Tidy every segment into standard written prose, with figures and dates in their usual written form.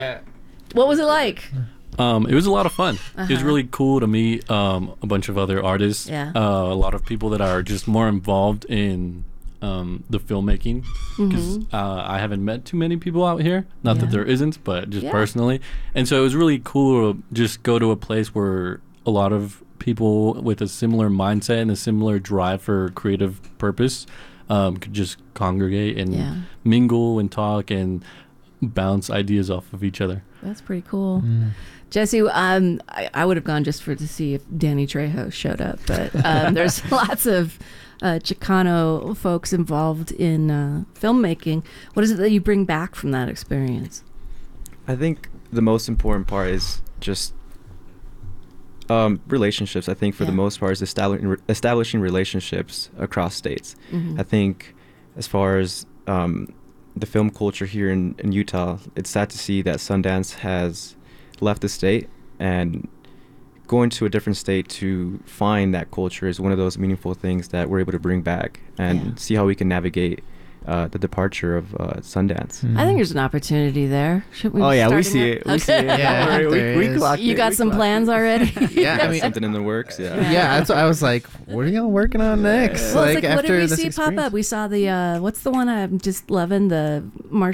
What was it like? It was a lot of fun. It was really cool to meet a bunch of other artists. Yeah. A lot of people that are just more involved in the filmmaking, because I haven't met too many people out here. Not that there isn't, but just personally. And so it was really cool to just go to a place where a lot of people with a similar mindset and a similar drive for creative purpose could just congregate and mingle and talk and bounce ideas off of each other. That's pretty cool. Jesse, I would have gone just to see if Danny Trejo showed up, but there's lots of Chicano folks involved in filmmaking. What is it that you bring back from that experience? I think the most important part is just relationships. I think for the most part is establishing relationships across states. I think as far as the film culture here in Utah, it's sad to see that Sundance has left the state, and going to a different state to find that culture is one of those meaningful things that we're able to bring back and see how we can navigate the departure of Sundance. I think there's an opportunity there. Shouldn't we? Oh yeah, we starting see that? it. We see it. Yeah, we clocked You it. got We some clocked plans already? Yeah, I mean, Something in the works. yeah, that's what I was like, what are y'all working on next? Well, it's like, what did we this see pop experience? up? We saw the what's the one I'm just loving, the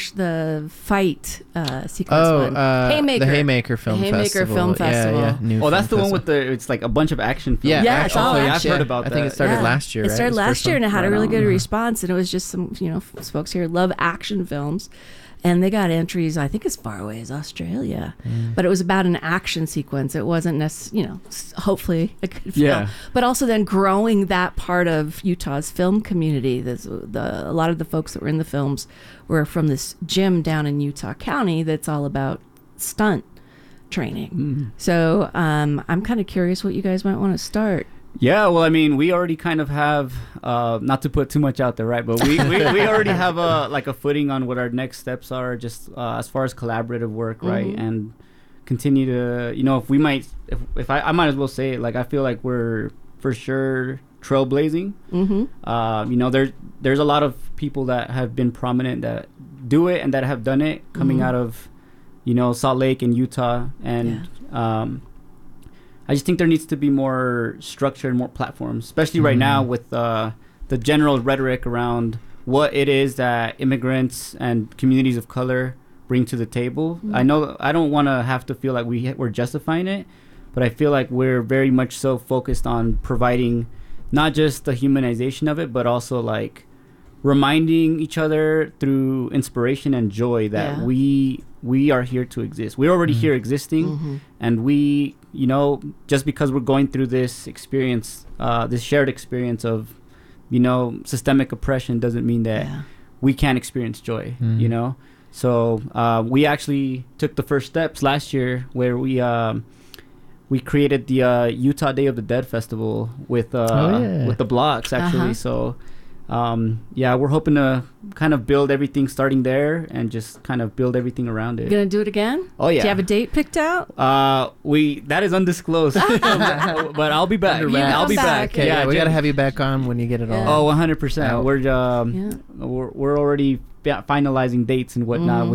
fight sequence one. Haymaker. The Haymaker Film Haymaker Festival. Film Festival. Yeah, new Oh, that's film the one festival. with it's like a bunch of action films. Yeah, Yeah, it's all yeah, I've action. heard about that. I think it started last year, It right? started This last first year, and it one? had a Right really on. good response. And it was just some, folks here love action films, and they got entries, I think, as far away as Australia. But it was about an action sequence. It wasn't necessarily, hopefully a good film. Yeah. But also then growing that part of Utah's film community. A lot of the folks that were in the films were from this gym down in Utah County that's all about stunt training. So I'm kind of curious what you guys might want to start. Yeah, well, I mean, we already kind of have, not to put too much out there, right? But we already have a footing on what our next steps are, just as far as collaborative work, right? And continue to, if I might as well say it, like, I feel like we're for sure trailblazing. There's a lot of people that have been prominent that do it and that have done it coming out of, Salt Lake and Utah. And I just think there needs to be more structure and more platforms, especially right now with the general rhetoric around what it is that immigrants and communities of color bring to the table. I know I don't want to have to feel like we're justifying it, but I feel like we're very much so focused on providing not just the humanization of it, but also like reminding each other through inspiration and joy that we are here to exist. We're already here existing, and we, just because we're going through this experience, this shared experience of, systemic oppression doesn't mean that we can't experience joy, So we actually took the first steps last year where we created the Utah Day of the Dead Festival with the blocks actually. So we're hoping to kind of build everything starting there and just kind of build everything around it. You gonna do it again? Oh yeah. Do you have a date picked out? That is undisclosed, but I'll be back. I'll be back. Okay, yeah, we gotta have you back on when you get it all. Oh, 100%. We're already finalizing dates and whatnot.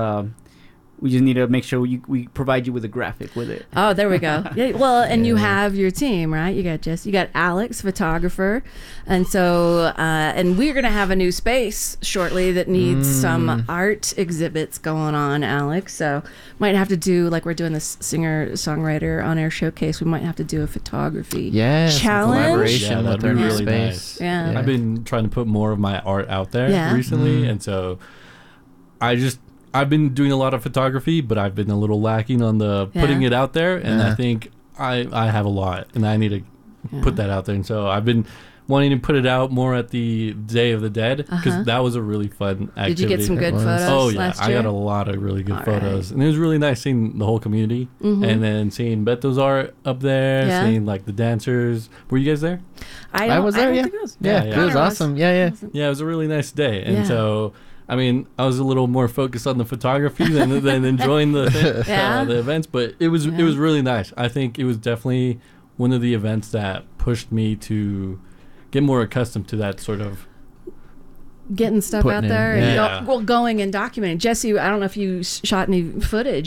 We just need to make sure we provide you with a graphic with it. Oh, there we go. Yeah, well, and you have your team, right? You got Jess, you got Alex, photographer, and so and we're gonna have a new space shortly that needs some art exhibits going on, Alex. So might have to do, like we're doing this singer-songwriter on-air showcase. We might have to do a photography challenge. Collaboration Yeah, with that'd our be new really space. nice. Yeah. I've been trying to put more of my art out there Yeah. recently, and so I've been doing a lot of photography, but I've been a little lacking on the putting it out there, and I think I have a lot, and I need to put that out there. And so I've been wanting to put it out more at the Day of the Dead, because that was a really fun activity. Did you get some good photos? Oh yeah, last I year? got a lot of really good All photos, and it was really nice seeing the whole community, and then seeing Beto's art up there, seeing like the dancers. Were you guys there? I was there, don't yeah. think I was. Yeah, Yeah, it was awesome. Yeah. Yeah, it was a really nice day, and Yeah. so I mean, I was a little more focused on the photography than enjoying the events, but it was really nice. I think it was definitely one of the events that pushed me to get more accustomed to that sort of getting stuff Putting out in, there yeah. and going and documenting. Jesse, I don't know if you shot any footage